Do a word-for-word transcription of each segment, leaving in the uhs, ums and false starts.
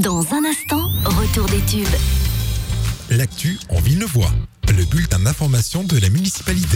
Dans un instant, retour des tubes. L'actu en Villeneuvois, le bulletin d'information de la municipalité.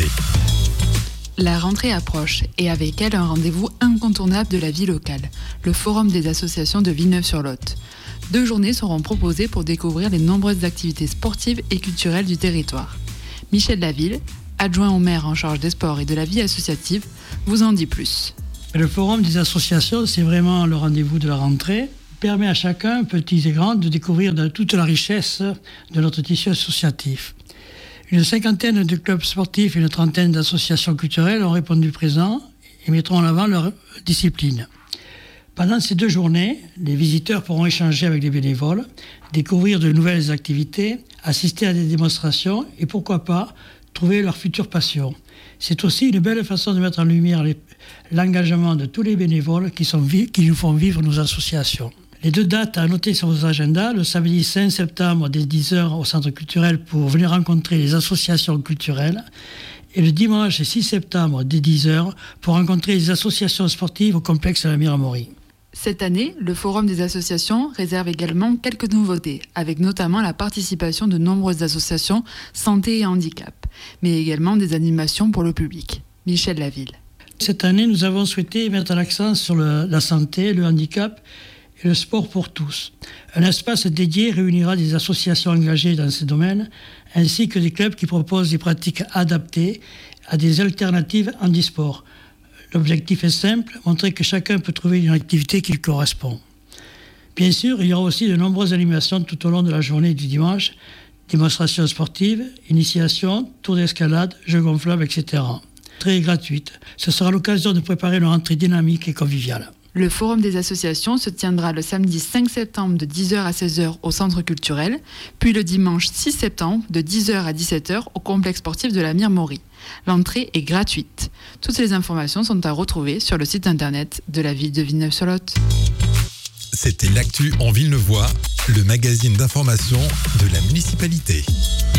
La rentrée approche et avec elle un rendez-vous incontournable de la vie locale, le Forum des associations de Villeneuve-sur-Lot. Deux journées seront proposées pour découvrir les nombreuses activités sportives et culturelles du territoire. Michel Laville, adjoint au maire en charge des sports et de la vie associative, vous en dit plus. Le Forum des associations, c'est vraiment le rendez-vous de la rentrée. Il permet à chacun, petits et grands, de découvrir de toute la richesse de notre tissu associatif. Une cinquantaine de clubs sportifs et une trentaine d'associations culturelles ont répondu présent et mettront en avant leur discipline. Pendant ces deux journées, les visiteurs pourront échanger avec les bénévoles, découvrir de nouvelles activités, assister à des démonstrations et pourquoi pas trouver leur future passion. C'est aussi une belle façon de mettre en lumière les, l'engagement de tous les bénévoles qui, sont, qui nous font vivre nos associations. Les deux dates à noter sur vos agendas, le samedi cinq septembre dès dix heures au centre culturel pour venir rencontrer les associations culturelles et le dimanche six septembre dès dix heures pour rencontrer les associations sportives au complexe de la Miramorie. Cette année, le Forum des associations réserve également quelques nouveautés, avec notamment la participation de nombreuses associations santé et handicap, mais également des animations pour le public. Michel Laville. Cette année, nous avons souhaité mettre l'accent sur le, la santé, le handicap et le sport pour tous. Un espace dédié réunira des associations engagées dans ces domaines, ainsi que des clubs qui proposent des pratiques adaptées à des alternatives handisport. L'objectif est simple, montrer que chacun peut trouver une activité qui lui correspond. Bien sûr, il y aura aussi de nombreuses animations tout au long de la journée du dimanche, démonstrations sportives, initiations, tours d'escalade, jeux gonflables, et cetera. Très gratuite. Ce sera l'occasion de préparer une rentrée dynamique et conviviale. Le Forum des associations se tiendra le samedi cinq septembre de dix heures à seize heures au centre culturel, puis le dimanche six septembre de dix heures à dix-sept heures au complexe sportif de la Miramorie. L'entrée est gratuite. Toutes les informations sont à retrouver sur le site internet de la ville de Villeneuve-sur-Lot. C'était l'actu en Villeneuvois, le magazine d'information de la municipalité.